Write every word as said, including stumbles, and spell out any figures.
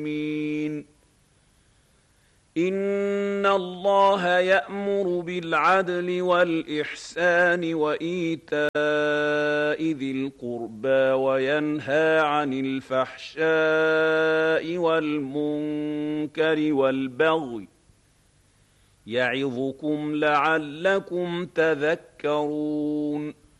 إن الله يأمر بالعدل والإحسان وإيتاء ذي القربى وينهى عن الفحشاء والمنكر والبغي يعظكم لعلكم تذكرون